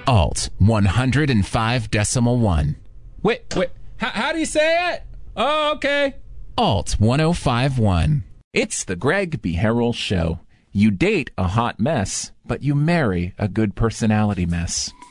Alt 105.1. Wait. How do you say it? Oh, okay. Alt 105.1. It's the Greg B. Harrell Show. You date a hot mess, but you marry a good personality mess.